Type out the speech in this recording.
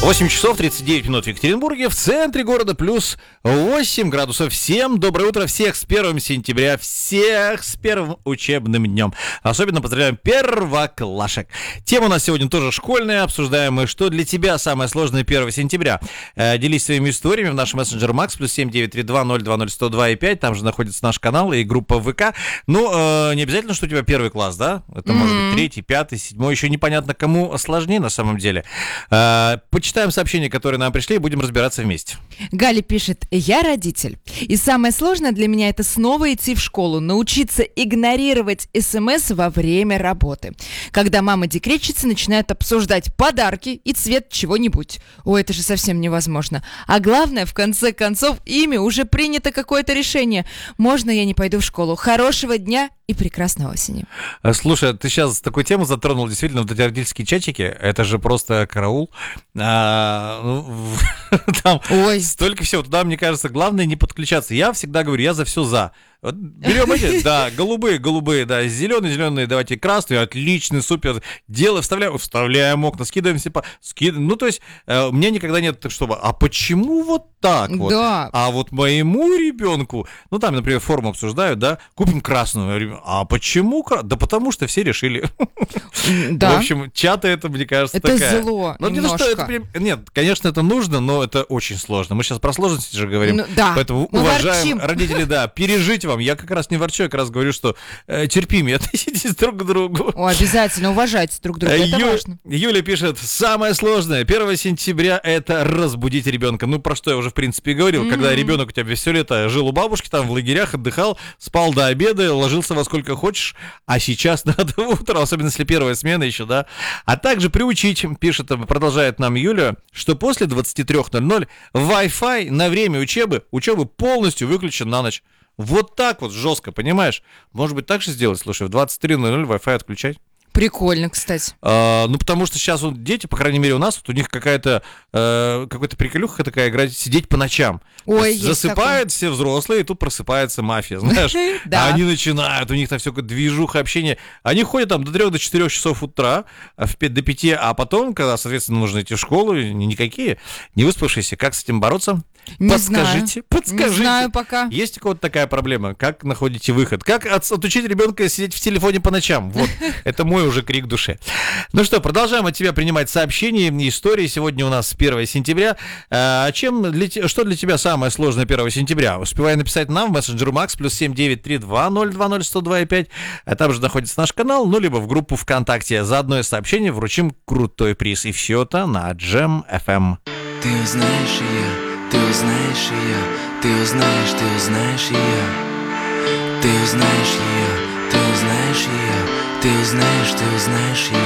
8 часов 39 минут в Екатеринбурге, в центре города плюс 8 градусов. Всем доброе утро, всех с 1 сентября, всех с первым учебным днем. Особенно поздравляем первоклашек. Тема у нас сегодня тоже школьная, обсуждаем мы, что для тебя самое сложное 1 сентября. Делись своими историями в нашем мессенджере Макс, плюс 7932-020-102-5, там же находится наш канал и группа ВК. Ну, не обязательно, что у тебя первый класс, да? Это может быть 3, 5, 7, еще непонятно кому сложнее на самом деле. Почитаем сообщения, которые нам пришли, и будем разбираться вместе. Галя пишет: я родитель. И самое сложное для меня — это снова идти в школу, научиться игнорировать СМС во время работы. Когда мама-декретчица начинает обсуждать подарки и цвет чего-нибудь. Ой, это же совсем невозможно. А главное, в конце концов, ими уже принято какое-то решение. Можно я не пойду в школу? Хорошего дня и прекрасной осени. Слушай, ты сейчас такую тему затронул, действительно, вот эти родительские чатики, это же просто караул. Там столько всего. Туда, мне кажется, главное не подключаться. Я всегда говорю, я за все за. Вот берем эти, да, голубые, да, зеленые, давайте красные, отличный, супер. Вставляем окна, скидываемся, ну, то есть, у меня никогда нет так, чтобы, а почему вот так вот? Да. А вот моему ребенку, ну, там, например, форму обсуждают, да, купим красную. А почему? Да потому что все решили. Да. В общем, чаты это, мне кажется, это такая... зло Ну, немножко. Нет, конечно, это нужно, но это очень сложно. Мы сейчас про сложности же говорим. Ну, да. Поэтому Мы уважаем ворчим. родители, да, пережить вам. Я как раз не ворчу, я как раз говорю, что терпимее относитесь друг к другу. О, обязательно уважайте друг друга, это важно. Юля пишет: самое сложное 1 сентября — это разбудить ребенка. Ну, про что я уже, в принципе, говорил. Когда ребенок у тебя все лето жил у бабушки, там в лагерях, отдыхал, спал до обеда, ложился во сколько хочешь, а сейчас надо утром, особенно если первая смена еще, да. А также приучить, пишет, продолжает нам Юля, что после 23:00 Wi-Fi на время учебы полностью выключен на ночь. Вот так вот жестко, понимаешь? Может быть, так же сделать? Слушай, в 23:00 Wi-Fi отключать. Прикольно, кстати. Ну, потому что сейчас вот дети, по крайней мере, у нас, вот у них какая-то приколюха такая играть, сидеть по ночам. Ой, есть засыпают все взрослые, и тут просыпается мафия, знаешь. Да. А они начинают, у них там все движуха, общение. Они ходят там до 3-4 часов утра, до 5, а потом, когда, соответственно, нужно идти в школу, никакие, не выспавшиеся. Как с этим бороться? Подскажите. Не знаю пока. Есть у кого-то такая проблема? Как находите выход? Как отучить ребенка сидеть в телефоне по ночам? Вот, это мой уже крик души. Ну что, продолжаем от тебя принимать сообщения и истории. Сегодня у нас 1 сентября. Что для тебя самое сложное 1 сентября? Успевай написать нам в мессенджер Макс, плюс 7932-020-102-5. А там же находится наш канал, ну, либо в группу ВКонтакте. За одно из сообщений вручим крутой приз. И все это на Jam FM. Ты узнаешь ее, ты узнаешь ее, ты узнаешь ее. Ты узнаешь ее, ты узнаешь ее, ты узнаешь ее.